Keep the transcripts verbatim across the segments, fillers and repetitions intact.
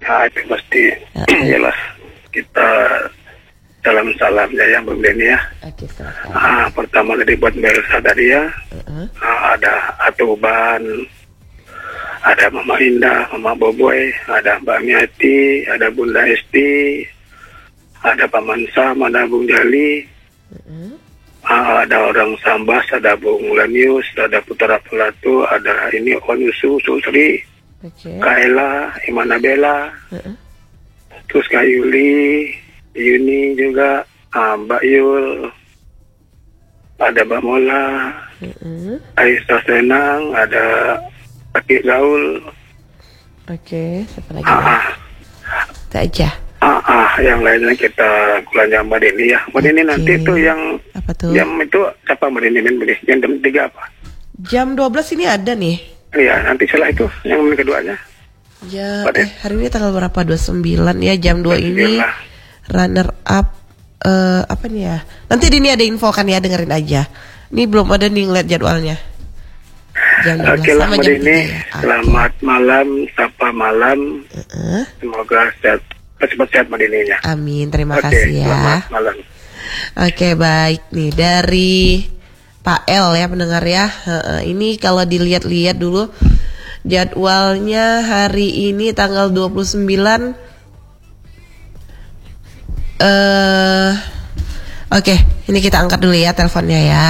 Nah, itu pasti jelas kita salam-salamnya yang begini ya. Oke, silakan. Ah, pertama dari buat Belsa tadi ya. Uh-uh. Ah, ada Atuban, ada Mama Indah, Mama Boboy, ada Mbak Miati, ada Bunda Esti, ada Paman Sam, ada Bung Jali, Uh-uh. ah, ada orang Sambas, ada Bung Lanius, ada Putra Pelatu, ada ini Onusu, Sultri, Oke. Kaela, Imanabela, Uh-uh. terus Kak Yuli, Yuni juga, ah, Mbak Yul, ada Mbak Mola, Uh-uh. Aisyah Senang, ada Aki Gaul, Oke, siapa lagi? ah, Bang? ah, Itu aja. ah, ah, yang lainnya kita belanja Mbak Dini ya. Mbak Dini Oke. nanti tuh yang Apa tuh? jam itu siapa Mbak Dini main beli? Yang jam tiga apa? Jam dua belas ini ada nih. Iya, nanti setelah itu yang menit keduanya. Ya, Pada- eh, hari ini tanggal berapa? dua puluh sembilan ya, jam dua ini Bismillah. runner up eh apa nih ya? Nanti Dini ada info kan ya, dengerin aja. Ini belum ada nih ngeliat jadwalnya. Jam dua belas Oke lah sama Mbak jam Dini, tiga ya. Oke. selamat malam, sapa malam. Heeh. Semoga sehat, cepat sehat Mbak Dininya. Amin, terima Oke, kasih ya. selamat malam. Oke, baik nih dari Pak L ya pendengar ya. Heeh, ini kalau dilihat-lihat dulu jadwalnya hari ini tanggal dua puluh sembilan. Eh Oke, ini kita angkat dulu ya teleponnya ya.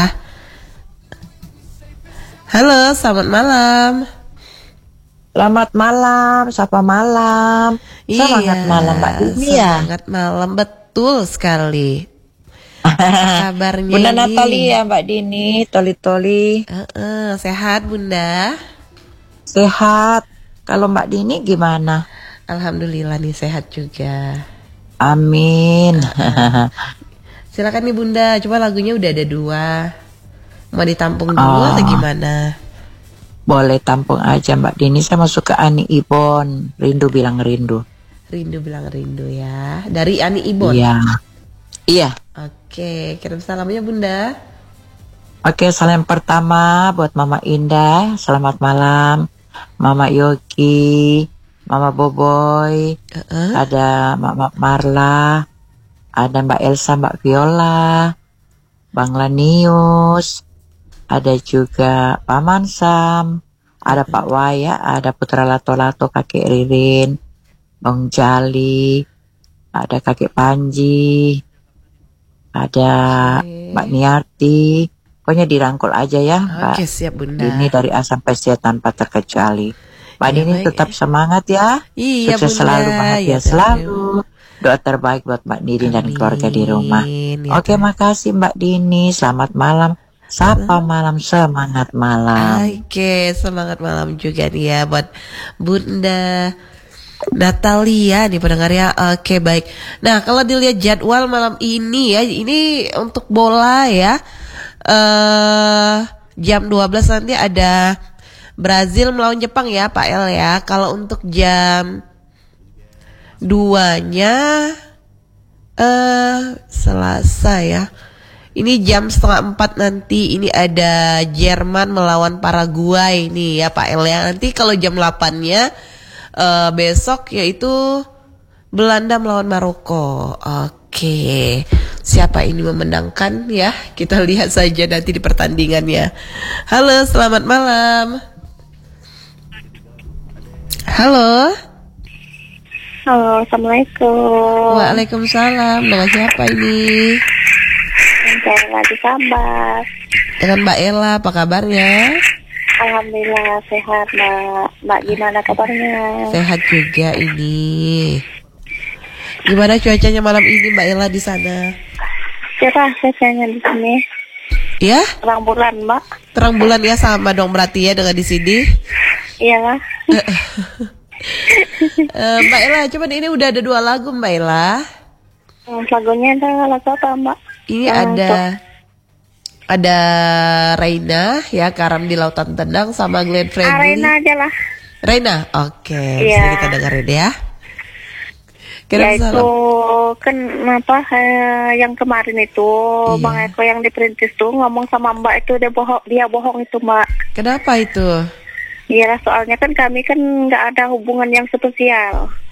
Halo, selamat malam. Selamat malam, sapa malam. Semangat Iya, malam Mbak Dini ya. Semangat malam, betul sekali. Kabarnya Bunda ini? Natalia Mbak Dini, toli-toli. Heeh, sehat Bunda? Sehat. Kalau Mbak Dini gimana? Alhamdulillah nih sehat juga. Amin. Silakan nih Bunda, coba lagunya udah ada dua. Mau ditampung dulu Oh. atau gimana? Boleh tampung aja Mbak Dini. Saya mau suka Ani Ibon. Rindu bilang rindu. Rindu bilang rindu ya. Dari Ani Ibon. Iya. Iya. Oke, kirim salamnya Bunda. Oke, salam pertama buat Mama Indah. Selamat malam. Mama Yogi, Mama Boboy, Heeh. ada Mama Marla, ada Mbak Elsa, Mbak Viola, Bang Lanius, ada juga Paman Sam, ada Pak Waya, ada Putra Lato-Lato, Kakek Ririn, Bang Jali, ada Kakek Panji, ada Oke. Mbak Niati. Pokoknya dirangkul aja ya Mbak Oke, siap Bunda. Dini dari A sampai Z tanpa terkecuali. Mbak Ya, Dini baik. tetap semangat ya. Iya Sukses Bunda. selalu, bahagia Ya, selalu. Doa terbaik buat Mbak Dini dan Amin. keluarga di rumah. Ya, Oke, makasih Mbak Dini. Selamat malam. Sapa malam, semangat malam. Oke, semangat malam juga nih ya buat Bunda Natalia nih pendengar ya. Oke, baik. Nah, kalau dilihat jadwal malam ini ya, ini untuk bola ya. Eh jam dua belas nanti ada Brazil melawan Jepang ya, Pak El ya. Kalau untuk jam duanya eh Selasa ya. Ini jam setengah empat nanti ini ada Jerman melawan Paraguay nih ya Pak El ya. Nanti kalau jam delapannya eh, besok yaitu Belanda melawan Maroko. Oke, siapa ini memenangkan ya? Kita lihat saja nanti di pertandingannya. Halo, selamat malam. Halo. Halo, Assalamualaikum. Waalaikumsalam. Dengan siapa ini? Saya lagi Sambas. Dengan Mbak Ella, apa kabarnya? Alhamdulillah sehat, Mbak. Mbak gimana kabarnya? Sehat juga ini. Gimana cuacanya malam ini Mbak Ella di sana? Cerah biasanya di sini. Ya, Terang bulan, Mbak. terang bulan ya, sama dong berarti ya dengan di sini. Iyalah. Eh, Mbak Ella, coba ini udah ada dua lagu Mbak Ella. Hmm, lagunya ada lagu apa, Mbak? Ini Eh, ada untuk- ada Reina ya, Karam di Lautan Tendang sama Glenn Fredly. Arena aja lah. Reina, oke, Iya. bisa kita dengerin ya. Kirim Ya itu salam. kan apa eh, yang kemarin itu Iya. Bang Eko yang diperintis tuh ngomong sama Mbak itu dia bohong, dia bohong itu Mbak. Kenapa itu? Iya soalnya kan kami kan nggak ada hubungan yang spesial.